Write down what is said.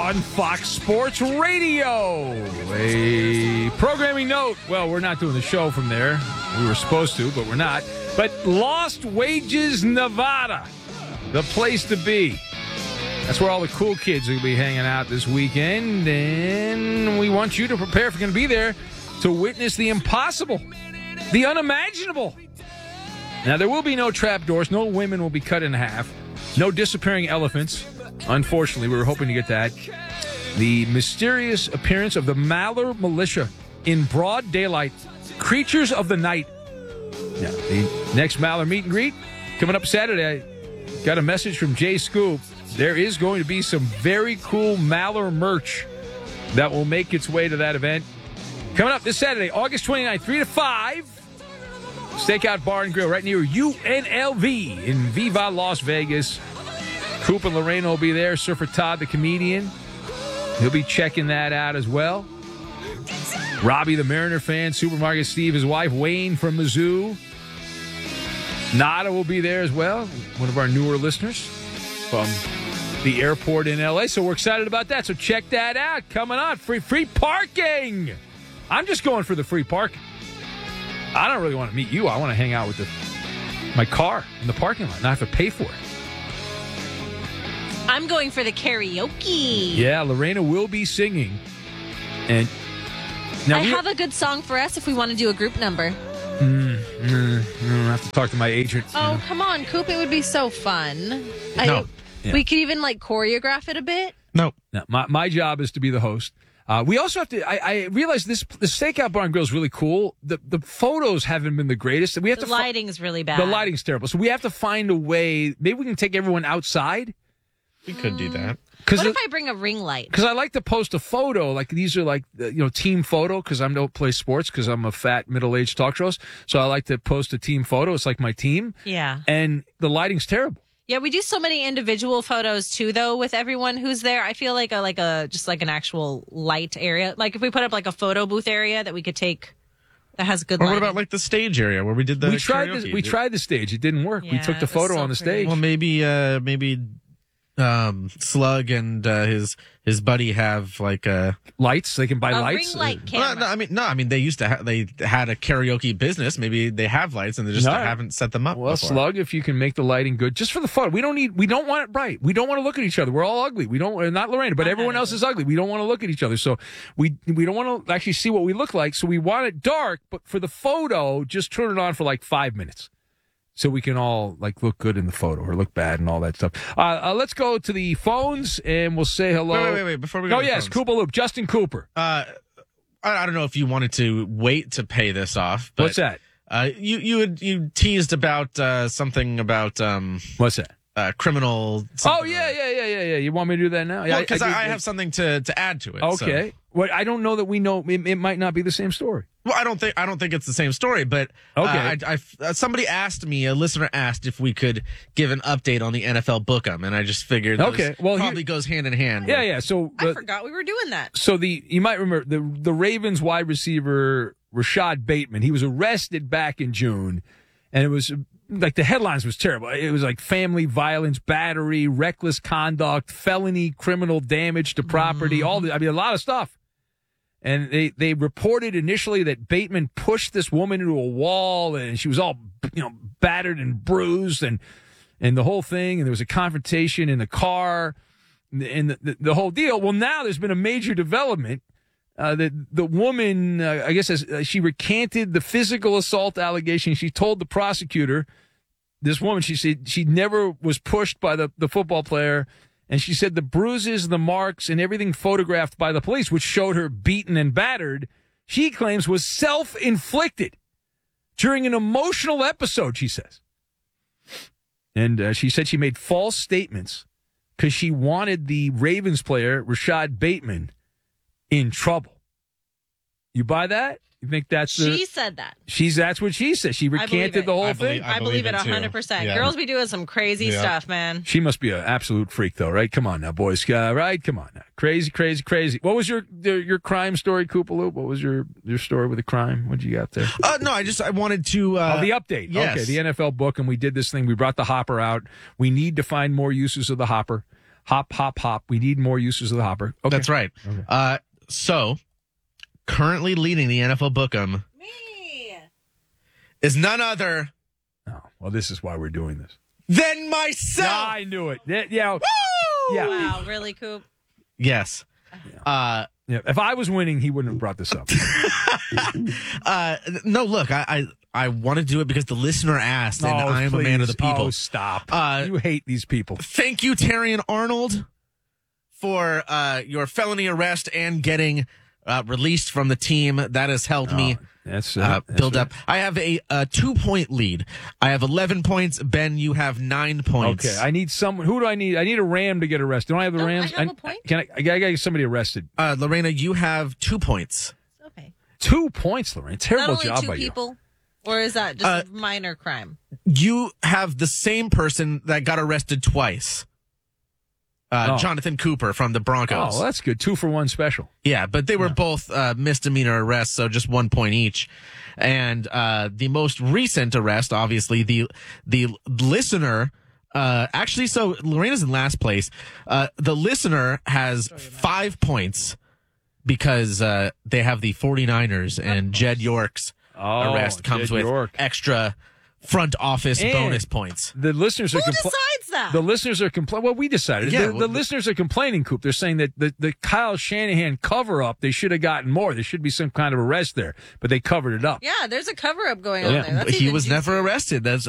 on Fox Sports Radio. A programming note. Well, we're not doing the show from there. We were supposed to, but we're not. But Lost Wages, Nevada, the place to be. That's where all the cool kids will be hanging out this weekend. And we want you to prepare if you're going to be there to witness the impossible, the unimaginable. Now, there will be no trapdoors. No women will be cut in half. No disappearing elephants. Unfortunately, we were hoping to get that. The mysterious appearance of the Maller Militia in broad daylight. Creatures of the night. Now, the next Maller meet and greet coming up Saturday. I got a message from Jay Scoop. There is going to be some very cool Maller merch that will make its way to that event. Coming up this Saturday, August 29th, 3 to 5. Stakeout Bar and Grill right near UNLV in Viva, Las Vegas. Coop and Lorena will be there. Surfer Todd, the comedian, he'll be checking that out as well. Robbie, the Mariner fan. Supermarket Steve, his wife. Wayne from Mizzou. Nada will be there as well. One of our newer listeners from the airport in L.A. So we're excited about that. So check that out. Coming on. Free parking. I'm just going for the free parking. I don't really want to meet you. I want to hang out with my car in the parking lot, not have to pay for it. I'm going for the karaoke. Yeah, Lorena will be singing. And now I have a good song for us if we want to do a group number. I have to talk to my agent. Oh, come on, Coop. It would be so fun. No. We could even, choreograph it a bit. No. My job is to be the host. We also have to. I realize the Stakeout Bar and Grill is really cool. The photos haven't been the greatest. We have the lighting's really bad. The lighting's terrible. So we have to find a way. Maybe we can take everyone outside. We could do that. What if I bring a ring light? Because I like to post a photo. Like these are team photo. Because I don't play sports. Because I'm a fat middle-aged talk show host. So I like to post a team photo. It's like my team. Yeah. And the lighting's terrible. Yeah, we do so many individual photos too, though, with everyone who's there. I feel like an actual light area. Like if we put up a photo booth area that we could take that has good lighting. Or what about the stage area where we did the karaoke? We tried the stage. It didn't work. Yeah, we took the photo on the stage. Well, maybe Slug and his buddy have lights. They can buy a lights. Ring light camera. I mean, they used to they had a karaoke business. Maybe they have lights and they just haven't set them up. Well, before. Slug, if you can make the lighting good, just for the photo. We don't want it bright. We don't want to look at each other. We're all ugly. We don't. Not Lorena, but everyone else is ugly. We don't want to look at each other. So we don't want to actually see what we look like. So we want it dark, but for the photo, just turn it on for 5 minutes. So we can all look good in the photo or look bad and all that stuff. Let's go to the phones and we'll say hello. Wait. Before we go to the phones. Koopa Loop. Justin Cooper. I don't know if you wanted to wait to pay this off. But, what's that? You teased about something about what's that? Criminal. Oh yeah. You want me to do that now? Yeah, because I have something to add to it. Okay. So. Well, I don't know that we know. It might not be the same story. Well, I don't think it's the same story, but okay. Somebody asked me, a listener asked if we could give an update on the NFL Book'em, and I just figured probably goes hand in hand. Yeah. So I forgot we were doing that. So you might remember the Ravens wide receiver Rashad Bateman. He was arrested back in June, and it was the headlines was terrible. It was family violence, battery, reckless conduct, felony, criminal damage to property, a lot of stuff. And they reported initially that Bateman pushed this woman into a wall, and she was all battered and bruised, and the whole thing. And there was a confrontation in the car, and the whole deal. Well, now there's been a major development. The woman, I guess, she recanted the physical assault allegation. She told the prosecutor, this woman, she said she never was pushed by the football player. And she said the bruises, the marks, and everything photographed by the police, which showed her beaten and battered, she claims was self-inflicted during an emotional episode, she says. And she said she made false statements because she wanted the Ravens player, Rashad Bateman, in trouble. You buy that? You think that's she said that? That's what she said. She recanted the whole thing. I believe it 100%. Yeah. Girls be doing some crazy stuff, man. She must be an absolute freak, though, right? Come on now, boys. Right? Come on now. Crazy. What was your crime story, Koopa Loop? What was your story with the crime? What you got there? No, I wanted to. The update. Yes. Okay, the NFL book, and we did this thing. We brought the hopper out. We need to find more uses of the hopper. Hop, hop, hop. We need more uses of the hopper. Okay. That's right. Okay. So, currently leading the NFL Bookem is none other. Oh, well, this is why we're doing this. Than myself. Yeah, I knew it. Yeah. Woo! Yeah. Wow, really, Coop? Yes. Yeah. If I was winning, he wouldn't have brought this up. No, look, I want to do it because the listener asked, and I am a man of the people. Oh, stop. You hate these people. Thank you, Terrion Arnold, for your felony arrest and getting released from the team. That has helped me build up. I have a 2-point lead. I have 11 points. Ben, you have 9 points. Okay, I need someone. Who do I need? I need a Ram to get arrested. Don't I have the Rams? I have a point. I got to get somebody arrested. Lorena, you have 2 points. Okay. 2 points, Lorena. Terrible Not only job 2 by people, or is that just a minor crime? You have the same person that got arrested twice. Jonathan Cooper from the Broncos. Oh, that's good. 2 for 1 special. Yeah, but they were both misdemeanor arrests, so just 1 point each. And the most recent arrest, obviously, the listener. Actually, so Lorena's in last place. The listener has 5 points because they have the 49ers, and Jed York's arrest comes with extra front office bonus points. The listeners are decides that? The listeners are complaining. Well, we decided. Yeah, the listeners are complaining, Coop. They're saying that the Kyle Shanahan cover-up, they should have gotten more. There should be some kind of arrest there, but they covered it up. Yeah, there's a cover-up going on there. That's he even was juicier. never arrested. That's